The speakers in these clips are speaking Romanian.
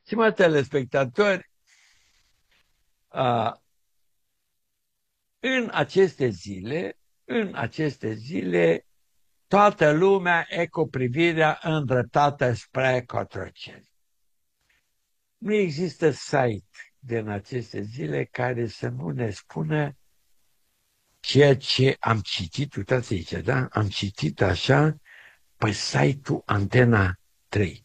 Stimați telespectatori, în aceste zile, toată lumea e cu privirea îndreptată spre Cotroceni. Nu există site din aceste zile care să nu ne spună ceea ce am citit, uitați aici, da? Am citit așa pe site-ul Antena 3.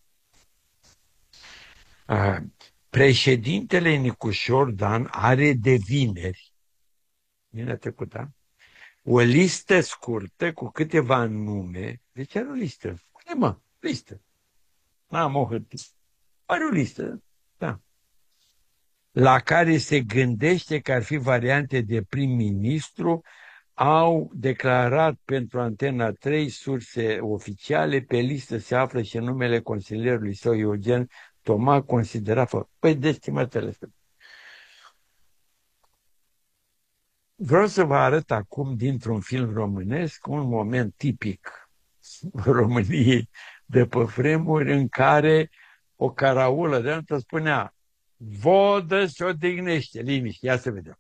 Președintele Nicușor Dan are de vineri, vineri trecută, o listă scurtă cu câteva nume. Deci are o listă. Spune, listă. N-am o hârtie. Are o listă, da. La care se gândește că ar fi variante de prim-ministru, au declarat pentru Antena 3 surse oficiale. Pe listă se află și numele consilierului său Eugen Toma, considerat. Păi, destimatele. Vreau să vă arăt acum dintr-un film românesc un moment tipic României de pe vremuri, în care o caraulă de altă spunea: vodă se odihnește, liniște. Ia să vedem.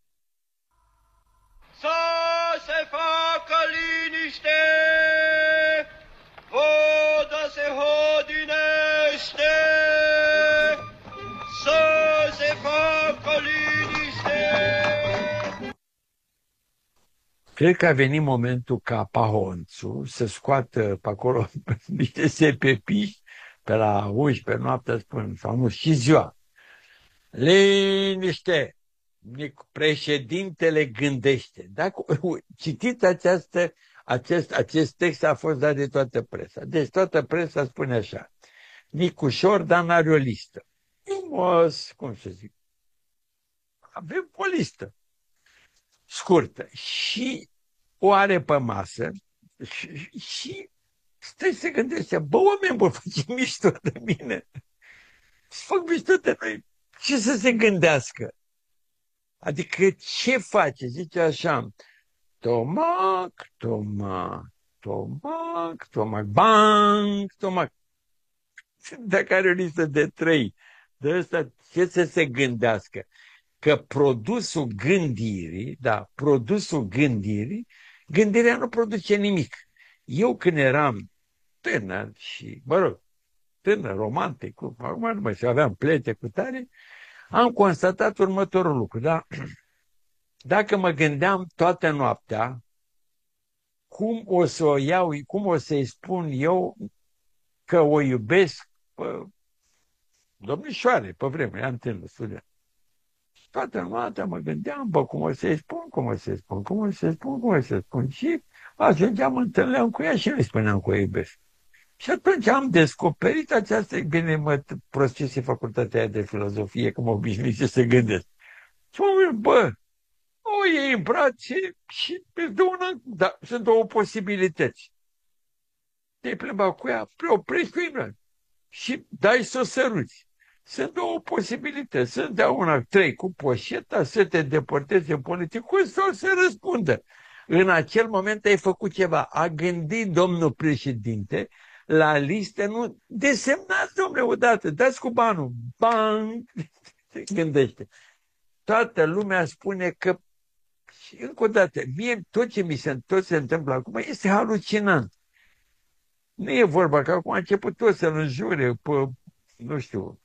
Să se facă liniște, vodă se hodinește, să se facă liniște. Cred că a venit momentul ca Pahonțu să scoată pe acolo niște sepepiși pe la 11 noaptea, spun, sau nu, și ziua. Liniște! Președintele gândește. Dacă citiți acest text, a fost dat de toată presa. Deci toată presa spune așa: Nicușor Dan are o listă. Frumos, cum să zic, avem o listă scurtă și o are pe masă și stai să gândește: bă, oameni buni, face mișto de mine, să fac mișto de noi, ce să se gândească? Adică ce face? Zice așa: Tomac, tomac, tomac, tomac, bang, tomac. Dacă are o listă de 3, de ăsta, ce să se gândească? Că produsul gândirii, da, produsul gândirii, gândirea nu produce nimic. Eu când eram tânăr și, mă rog, tânăr, romantic, acum nu mai știu, aveam plete cu tare, am constatat următorul lucru, da? Dacă mă gândeam toată noaptea cum o să o iau, cum o să-i spun eu că o iubesc pe domnișoare, pe vreme, am tânăr, student. Toată noaptea mă gândeam, bă, cum o să-i spun, cum o să-i spun, cum o să-i spun, cum o să-i spun. Și ajungeam, mă întâlneam cu ea și nu-i spuneam că o iubesc. Și atunci am descoperit această, bine, mă prostise facultatea aia de filozofie, că mă obișnuise să gândesc. Și mă gândesc, bă, o iei în brațe și îți dă da, sunt două posibilități. Te-ai plimbat cu ea, oprești cu ea și dai să o săruți. Sunt două posibilități. Să dea una, 3 cu poșeta, să te depărtezi în politicul sau să răspundă. În acel moment ai făcut ceva. A gândit domnul președinte la listă, nu desemnați, domnule, odată, dați cu banul. Bang! Gândește. Toată lumea spune că, și încă o dată, mie tot se întâmplă acum este halucinant. Nu e vorba că acum a început tot să-l înjure pe, nu știu,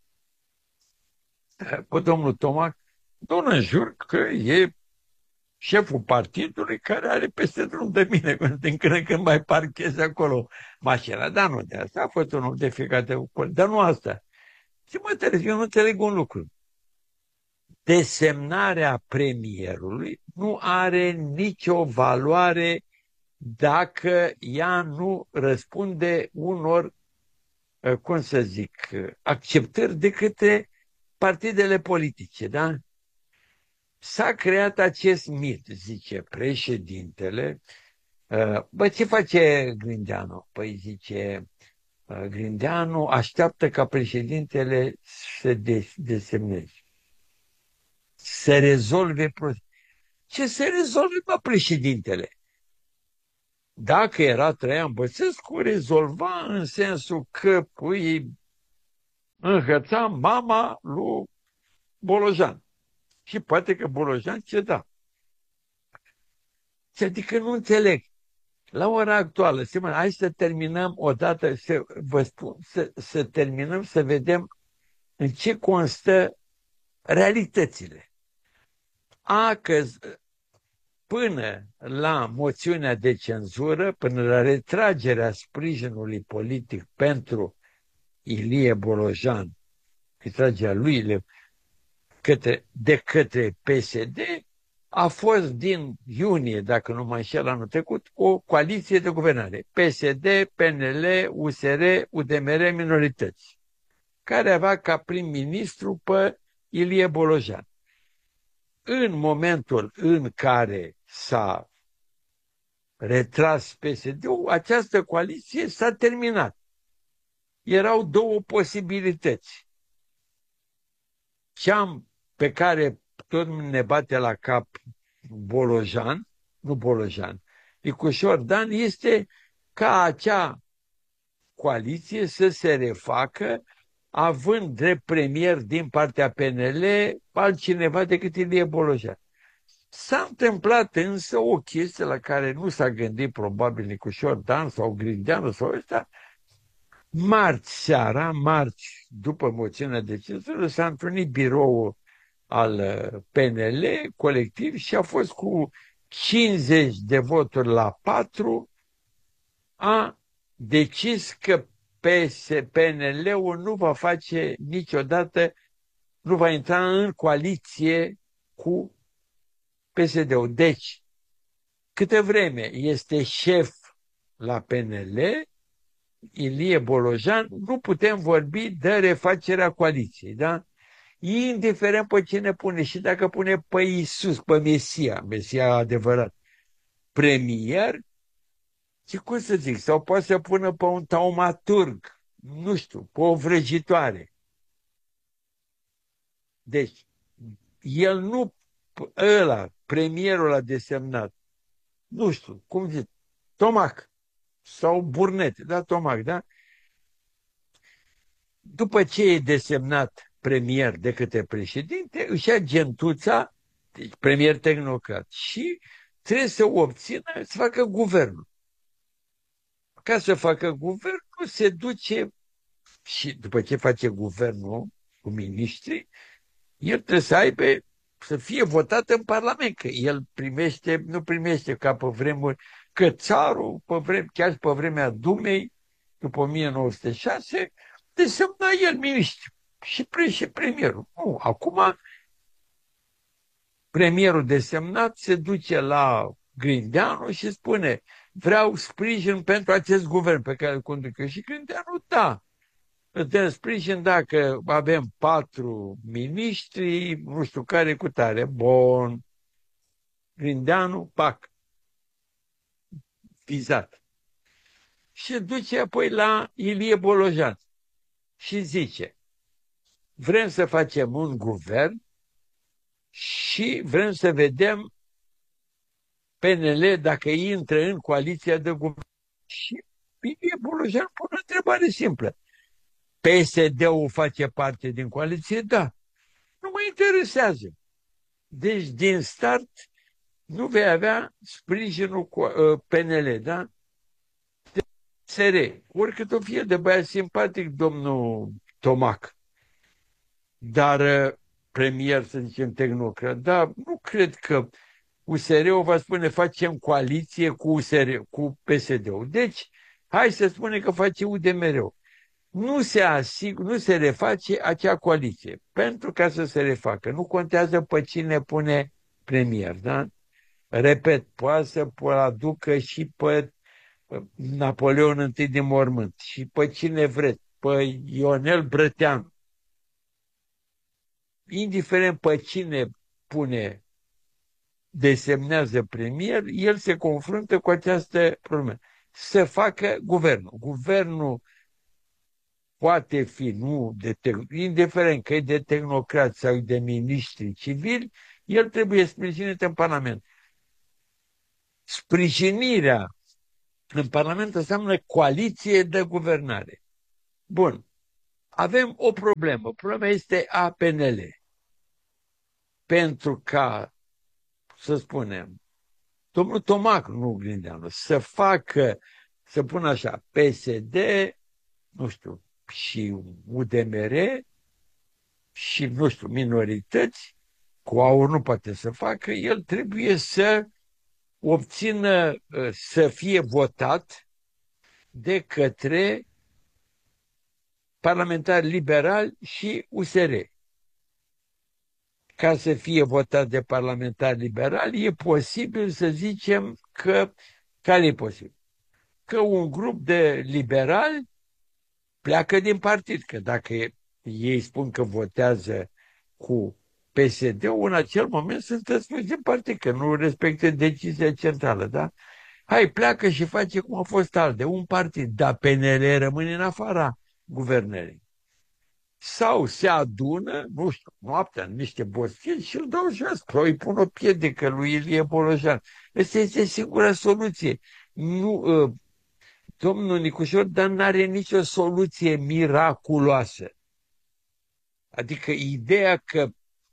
pe domnul Tomac. Nu înjur că e șeful partidului care are peste drum de mine, din când în când mai parcheze acolo mașina. Dar nu de asta, a fost un om de fiecare de dar nu asta. Și mă înțeleg, eu nu înțeleg un lucru. Desemnarea premierului nu are nicio valoare dacă ea nu răspunde unor, cum să zic, acceptări de către partidele politice, da? S-a creat acest mit, zice președintele. Bă, ce face Grindeanu? Păi zice, Grindeanu așteaptă ca președintele să desemneze, să rezolve ce să rezolve, bă, președintele? Dacă era Traian Băsescu, rezolva în sensul că, păi, înhăța mama lui Bolojan. Și poate că Bolojan ceda. Adică nu înțeleg. La ora actuală, hai să terminăm odată, vă spun, să terminăm să vedem în ce constă realitățile. Că până la moțiunea de cenzură, până la retragerea sprijinului politic pentru Ilie Bolojan, retragerea lui de către PSD, a fost din iunie, dacă nu mă înșel, anul trecut, o coaliție de guvernare. PSD, PNL, USR, UDMR, minorități, care avea ca prim-ministru pe Ilie Bolojan. În momentul în care s-a retras PSD-ul, această coaliție s-a terminat. Erau două posibilități. Cea pe care tot ne bate la cap Nicușor Dan, este ca acea coaliție să se refacă având drept premier din partea PNL altcineva decât Ilie Bolojan. S-a întâmplat însă o chestie la care nu s-a gândit probabil Nicușor Dan sau Grindeanu sau ăsta. Marți, după moțiunea de cenzură, s-a întrunit biroul al PNL, colectiv, și a fost cu 50 de voturi la 4, a decis că PNL-ul nu va face niciodată, nu va intra în coaliție cu PSD-ul. Deci, câtă vreme este șef la PNL, Ilie Bolojan, nu putem vorbi de refacerea coaliției, da? Indiferent pe cine pune, și dacă pune pe Iisus, pe Mesia adevărat, premier, și cum să zic, sau poate să pună pe un taumaturg, nu știu, pe o vrăjitoare. Deci, el nu, premierul a desemnat, nu știu, cum zic, Tomac sau Burnete, da, Tomac, da? După ce e desemnat premier de către președinte, își ia gentuța, deci premier tehnocrat, și trebuie să obțină, să facă guvernul. Ca să facă guvernul, se duce și după ce face guvernul cu miniștri, el trebuie să aibă, să fie votat în Parlament, că el nu primește ca pe vremuri, că țarul, chiar pe vremea Dumei, după 1906, desemna el miniștri și premierul. Nu, acum premierul desemnat se duce la Grindeanu și spune: vreau sprijin pentru acest guvern pe care îl conduc eu. Și Grindeanu, da, îți dăm sprijin dacă avem 4 miniștri, nu știu care cu tare. Bun. Grindeanu, pac, vizat. Și duce apoi la Ilie Bolojan și zice: vrem să facem un guvern și vrem să vedem PNL dacă intră în coaliția de guvern. Și Ilie Bolojan pune o întrebare simplă: PSD-ul face parte din coaliție? Da. Nu mă interesează. Deci, din start, nu vei avea sprijinul cu PNL, da? SR, oricât o fie de băiat simpatic, domnul Tomac, dar premier, să zicem, tehnocrat, da, nu cred că USR-ul va spune facem coaliție cu cu PSD-ul. Deci, hai să spunem că face UDMR-ul. Nu se reface acea coaliție. Pentru ca să se refacă, nu contează pe cine pune premier, da? Repet, poate să aducă și pe Napoleon I din mormânt și pe cine vreți, pe Ionel Brăteanu. Indiferent pe cine desemnează premier, el se confruntă cu această problemă. Să facă guvernul. Guvernul poate fi, indiferent că e de tehnocrați sau de miniștri civili, el trebuie sprijinit în Parlament. Sprijinirea în Parlament înseamnă coaliție de guvernare. Bun. avem o problemă. Problema este APNL. Pentru ca, să spunem, domnul Tomac, nu Grindeanu, să facă, să pună așa, PSD, nu știu, și UDMR și, nu știu, minorități, cu AUR nu poate să facă, el trebuie să obțină, să fie votat de către parlamentari liberali și USR. Ca să fie votat de parlamentari liberali, e posibil să zicem că, care e posibil? Că un grup de liberali pleacă din partid, că dacă ei spun că votează cu PSD-ul, în acel moment sunt excluși din partid, că nu respectă decizia centrală, da? Hai, pleacă și face cum a fost ALDE, un partid, dar PNL rămâne în afara guvernării. Sau se adună, nu știu, noaptea, în niște boschini și îl dau jos, sau îi pun o piedică lui Ilie Bolojan. Asta este singura soluție. Nu, domnul Nicușor, dar nu are nicio soluție miraculoasă. Adică ideea că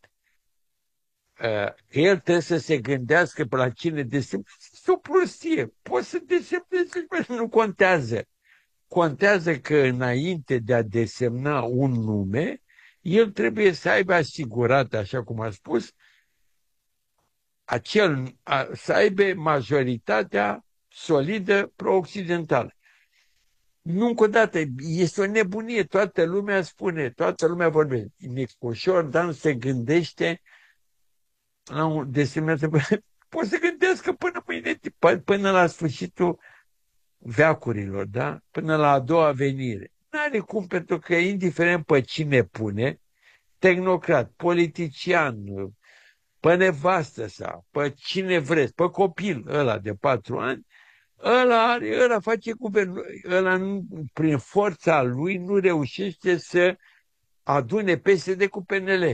el trebuie să se gândească pe la cine desemnează, este o prostie. Poți să desemnezi, nu contează. Contează că înainte de a desemna un nume, el trebuie să aibă asigurat, așa cum a spus, să aibă majoritatea solidă pro-occidentală. Nu încă o dată, este o nebunie, toată lumea spune, toată lumea vorbește. Nicușor Dan se gândește la un desemnat, poate să gândească până mâine, până la sfârșitul veacurilor, da? Până la a doua venire. N-are cum, pentru că indiferent pe cine pune, tehnocrat, politician, pe nevastă sa, pe cine vreți, pe copil ăla de 4 ani, ăla face guvernul, ăla prin forța lui nu reușește să adune PSD cu PNL.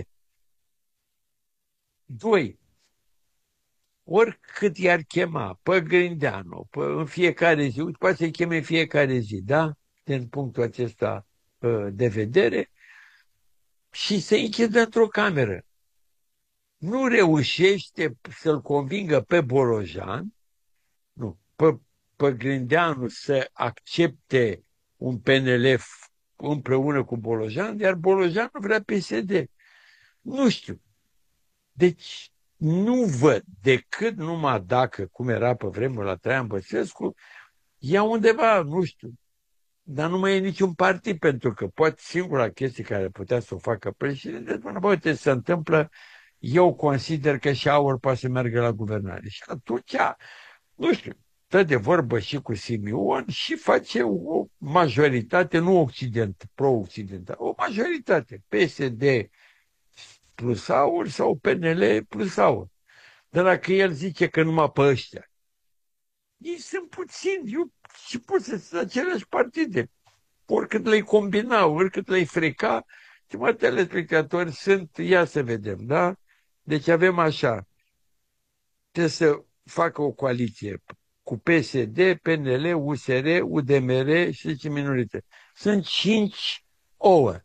2. Oricât i-ar chema pe Grindeanu, în fiecare zi, poate să-i cheme în fiecare zi, da? Din punctul acesta de vedere, și se închidă într-o cameră. Nu reușește să-l convingă pe Bolojan, nu, pe Grindeanu să accepte un PNL împreună cu Bolojan, iar Bolojan nu vrea PSD. Nu știu. Deci nu văd decât numai dacă, cum era pe vremuri la Traian Băsescu, ia undeva, nu știu, dar nu mai e niciun partid, pentru că poate singura chestie care putea să o facă președinte, uite, se întâmplă, eu consider că și AUR poate să meargă la guvernare. Și atunci, nu știu, stă de vorbă și cu Simion și face o majoritate, nu pro-occidental, o majoritate, PSD plus AUR sau PNL plus AUR. Dar dacă el zice că numai pe ăștia, ei sunt puțini, și poți să sunt aceleași partide. Oricât le-i combina, oricât le-i freca, mă, telespectatori sunt, ia să vedem, da? Deci avem așa, trebuie să facă o coaliție cu PSD, PNL, USR, UDMR și 10 minorități. Sunt 5 ouă.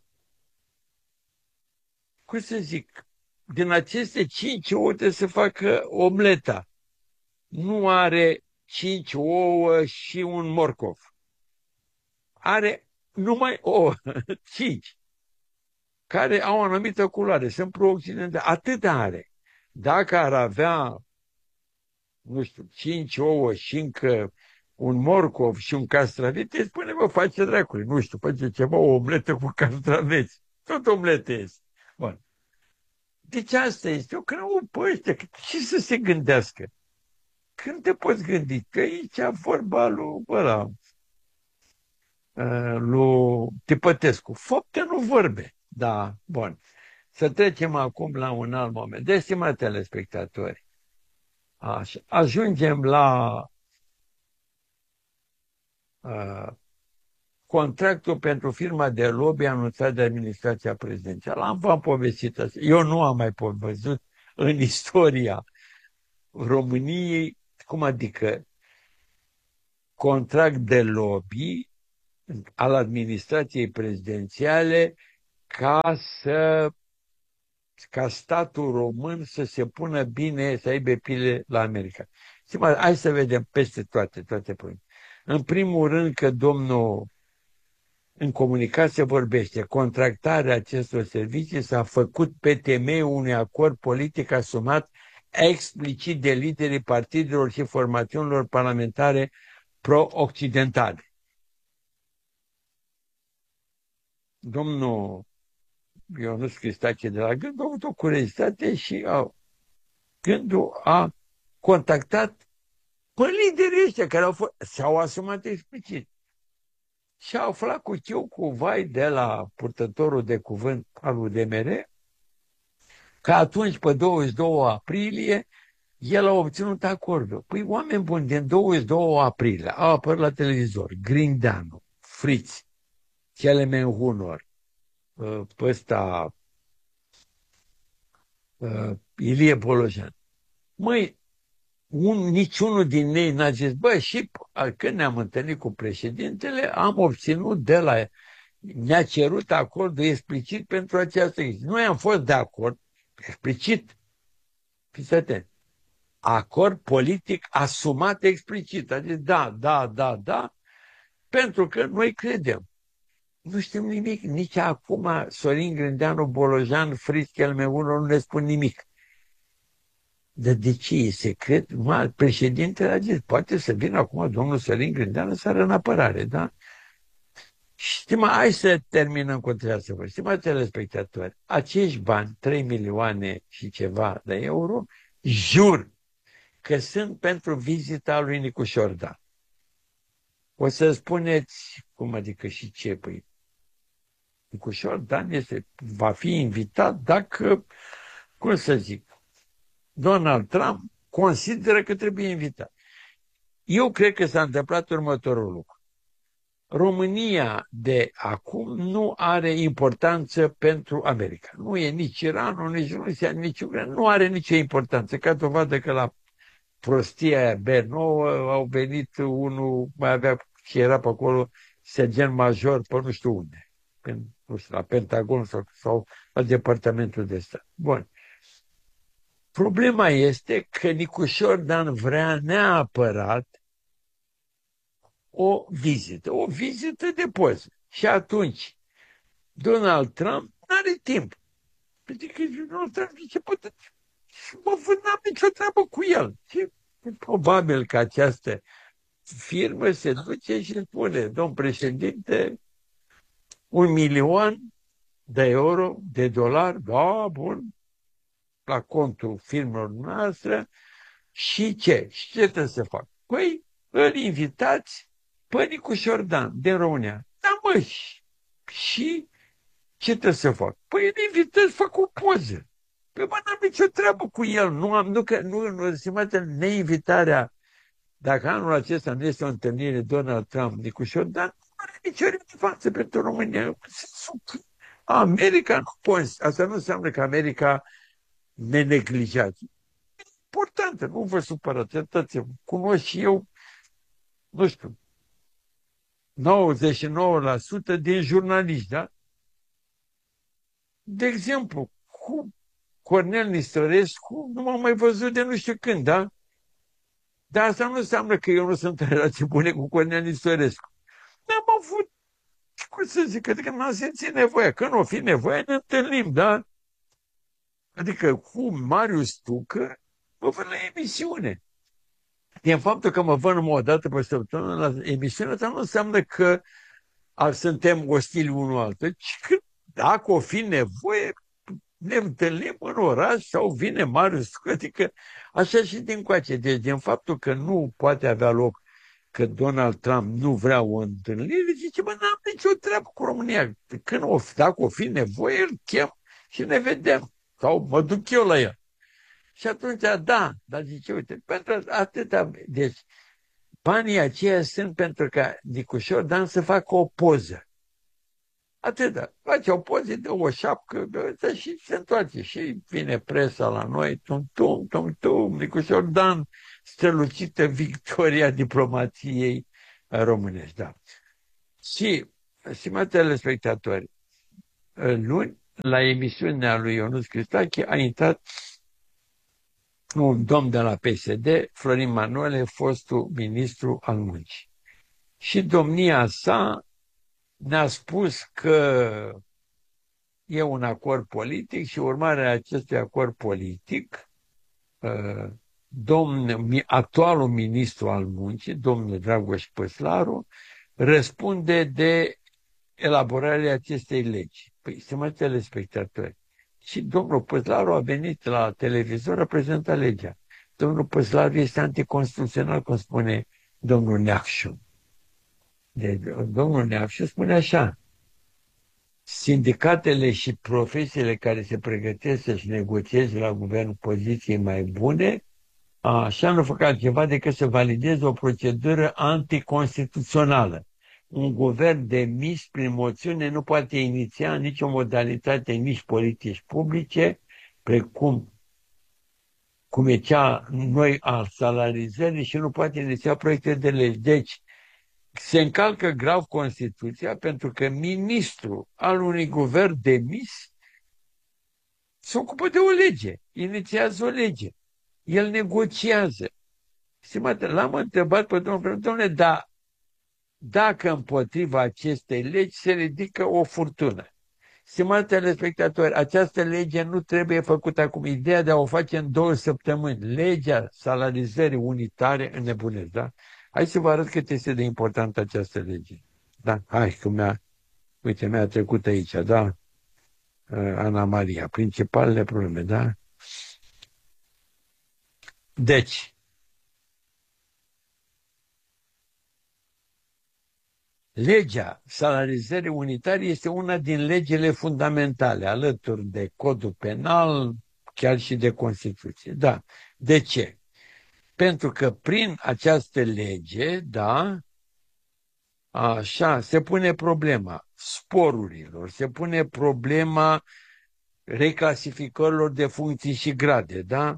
Cum să zic, din aceste 5 ouă trebuie să facă omleta. Nu are 5 ouă și un morcov. Are numai ouă, 5, care au o anumită culoare, sunt pro-occidentale. Atât are. Dacă ar avea, nu știu, 5 ouă și încă un morcov și un castravete, îi spune, bă, face dracului, nu știu, face ceva, o omletă cu castraveți. Tot omletă este. Bun. Deci asta este. Eu cred pe ăștia, ce să se gândească? Când te poți gândi? Că aici vorba lui Tipătescu. Fapte, nu vorbe. Da, bun. Să trecem acum la un alt moment. Deci, stimați telespectatori, așa, ajungem la contractul pentru firma de lobby anunțat de administrația prezidențială. V-am povestit asta. Eu nu am mai văzut în istoria României, cum adică, contract de lobby al administrației prezidențiale ca statul român să se pună bine, să aibă pile la America. Hai să vedem peste toate probleme. În primul rând că domnul în comunicație vorbește, contractarea acestor servicii s-a făcut pe temeiul unui acord politic asumat explicit de liderii partidelor și formațiunilor parlamentare pro-occidentale. Domnul Ionuț Cristache de la Gând a avut o curiozitate și Gândul a contactat pe liderii ăștia care s-au asumat explicit. Și a aflat cu chiu cu vai de la purtătorul de cuvânt al UDMR că atunci, pe 22 aprilie, el a obținut acordul. Păi, oameni buni, din 22 aprilie au apărut la televizor Grindeanu, Fritz, Kelemen Hunor, ăsta, Ilie Bolojan. Măi, niciunul din ei n-a zis, bă, și când ne-am întâlnit cu președintele, am obținut de la ne-a cerut acordul explicit pentru această chestie. Noi am fost de acord, explicit, fiți atenți, acord politic asumat explicit. A zis da, pentru că noi credem. Nu știm nimic, nici acum Sorin Grindeanu, Bolojan, Fritz, Chelmeuno nu ne spun nimic. Dar de ce e secret? Președintele a zis, poate să vină acum domnul Sorin Grindeanu să ară în apărare, da? Și hai să terminăm cu treaba vă. Stimați telespectatori, acești bani, 3 milioane și ceva de euro, jur că sunt pentru vizita lui Nicu Șordan. O să spuneți, cum adică și ce? Păi, Nicu Șordan va fi invitat dacă, cum să zic, Donald Trump consideră că trebuie invitat. Eu cred că s-a întâmplat următorul lucru. România de acum nu are importanță pentru America. Nu e nici Iranul, nici Rusia, nici Ucraina. Nu are nicio importanță. Ca dovadă că la prostia aia B9 au venit unul, mai avea și era pe acolo sergent major pe nu știu unde. Nu știu, la Pentagon sau la Departamentul de Stat. Bun. Problema este că Nicu Șordan vrea neapărat o vizită de poză. Și atunci, Donald Trump nu are timp. Adică Donald Trump zice, n-am nicio treabă cu el. Și probabil că această firmă se duce și spune, domn președinte, 1 milion de euro, de dolari, da, bun, la contul firmelor noastre. Și ce? Și ce trebuie să fac? Păi, îl invitați pe Nicu Șordan din România. Da, mă, și ce trebuie să fac? Păi îl invitați, fac o poză. Păi mă, n-am nicio treabă cu el. Neinvitarea, dacă anul acesta nu este o întâlnire Donald Trump-Nicu Șordan, nu are nicio relevanță pentru România. America nu poate. Asta nu înseamnă că America ne neglijează. E importantă, nu vă supărați. Iertați-vă, cunosc și eu, nu știu, 99% din jurnaliști, da? De exemplu, cu Cornel Nistărescu nu m-am mai văzut de nu știu când, da? Dar asta nu înseamnă că eu nu sunt în relații bune cu Cornel Nistărescu. N-am avut, cum să zic, adică n-am simțit nevoia. Când o fi nevoie, ne întâlnim, da? Adică cu Marius Tucă mă văd la emisiune. Din faptul că mă văd numai o dată pe săptămână la emisiune, asta nu înseamnă că suntem ostili unul altul, ci că dacă o fi nevoie, ne întâlnim în oraș sau vine Marius Tucă, adică așa și din coace. Deci din faptul că nu poate avea loc, că Donald Trump nu vrea o întâlnire, zice, n-am nicio treabă cu România. Dacă o fi nevoie, îl chem și ne vedem. Sau mă duc eu la el. Și atunci, da, dar zice, uite, pentru atâta, deci banii aceia sunt pentru ca Nicu Șordan să facă o poză. Atâta. Face o poză, dă o șapcă și se întoarce. Și vine presa la noi, tum, Nicu Șordan, strălucită victoria diplomației românești. Da. Și, stimați telespectatori, luni, la emisiunea lui Ionuț Cristache, a intrat un domn de la PSD, Florin Manole, fostul ministru al muncii. Și domnia sa ne-a spus că e un acord politic și urmarea acestui acord politic, actualul ministru al muncii, domnul Dragoș Păslaru, răspunde de elaborarea acestei legi. Păi, stimați telespectatori, și domnul Păslaru a venit la televizor, a prezentat legea. Domnul Păslaru este anticonstituțional, cum spune domnul Neacșu. Deci, domnul Neacșu spune așa: sindicatele și profesiile care se pregătesc să-și negocieze la guvern poziții mai bune, așa nu fac altceva decât să valideze o procedură anticonstituțională. Un guvern demis prin moțiune nu poate iniția nicio modalitate, nici politici publice, precum e cea noi a salarizării, și nu poate iniția proiecte de legi. Deci, se încalcă grav Constituția pentru că ministrul al unui guvern demis se ocupă de o lege, inițiază o lege. El negociază. Stimate, l-am întrebat pe domnule, dar dacă împotriva acestei legi se ridică o furtună. Stimați telespectatori, această lege nu trebuie făcută acum. Ideea de a o face în 2 săptămâni. Legea salarizării unitare, înnebunesc, da? Hai să vă arăt cât este de importantă această lege. Da, hai, că mi-a trecut aici, da? Ana Maria, principalele probleme, da? Deci, legea salarizării unitare este una din legile fundamentale, alături de codul penal, chiar și de Constituție. Da. De ce? Pentru că prin această lege, da, așa, se pune problema sporurilor, se pune problema reclasificărilor de funcții și grade, da?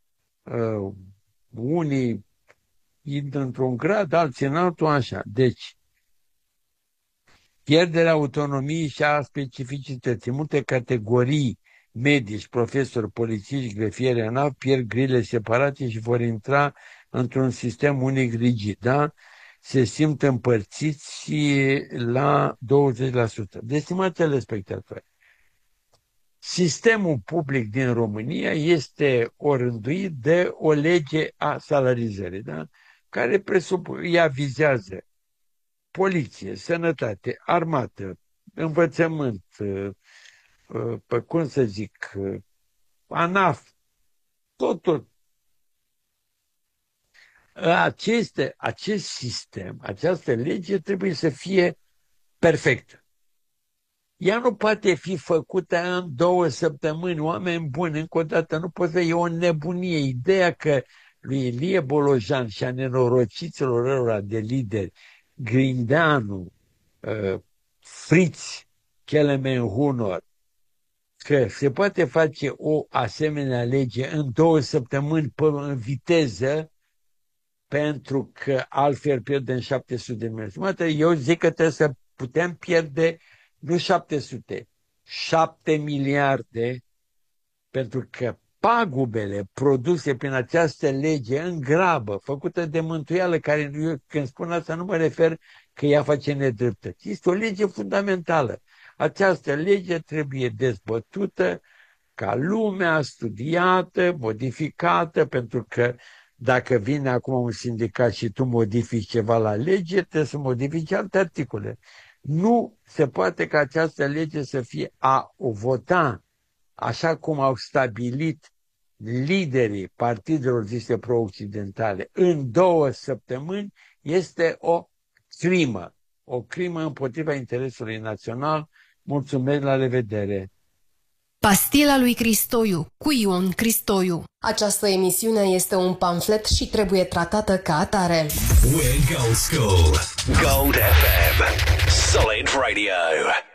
Unii intră într-un grad, alții în altul, așa. Deci, pierderea autonomiei și a specificității. Multe categorii, medici, profesori, polițiști, grefieri, ANAF, pierd grile separate și vor intra într-un sistem unic rigid, da? Se simt împărțiți la 20%. Deci, stimați telespectatori, sistemul public din România este orânduit de o lege a salarizării, da? Care ea vizează poliție, sănătate, armată, învățământ, cum să zic, ANAF, tot. Acest sistem, această lege trebuie să fie perfectă. Ea nu poate fi făcută în 2 săptămâni. Oameni buni, încă o dată, nu poate, e o nebunie. Ideea că lui Ilie Bolojan și a nenorociților ăla de lideri, Grindeanu, Fritz, Kelemen-Hunor, că se poate face o asemenea lege în 2 săptămâni în viteză, pentru că altfel pierdem 700 de miliarde. Eu zic că trebuie să putem pierde nu 700, 7 miliarde, pentru că pagubele produse prin această lege în grabă, făcută de mântuială, care eu, când spun asta, nu mă refer că ea face nedreptăți. Este o lege fundamentală. Această lege trebuie dezbătută ca lumea, studiată, modificată, pentru că dacă vine acum un sindicat și tu modifici ceva la lege, trebuie să modifici alte articole. Nu se poate ca această lege să fie o vota așa cum au stabilit liderii partidelor zise pro-occidentale în 2 săptămâni. Este o crimă împotriva interesului național. Mulțumesc, la revedere! Pastila lui Cristoiu, cu Ion Cristoiu. Această emisiune este un pamflet și trebuie tratată ca atare. We're Gold School. Gold FM. Solid Radio.